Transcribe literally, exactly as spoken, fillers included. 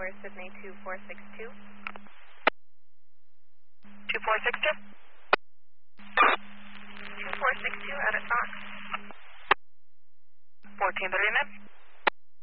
Tower, Sydney two four six two. two four six two? two four six two, out at Fox. fourteen thirty-nine.